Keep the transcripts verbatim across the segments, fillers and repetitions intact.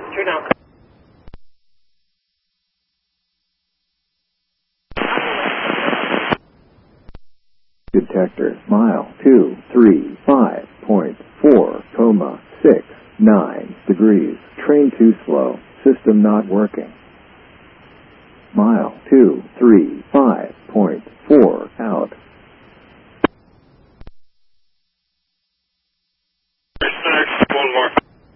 True now. Detector, mile two three five point four, coma six nine degrees. Train too slow. System not working. Mile two three five point four out. One more.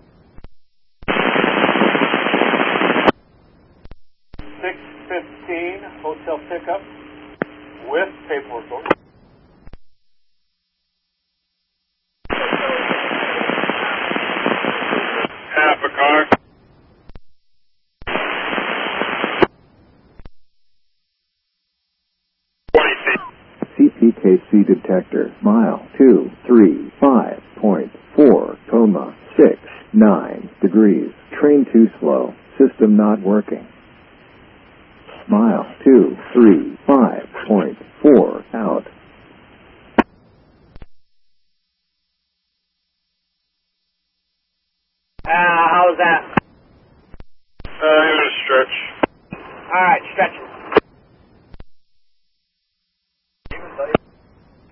six fifteen, hotel pickup with paperwork order. Half a car. C P K C detector, mile two three five point four, coma six nine degrees. Train too slow. System not working. Mile two three five point four out. Uh, how was that? Uh, it was a stretch. Alright.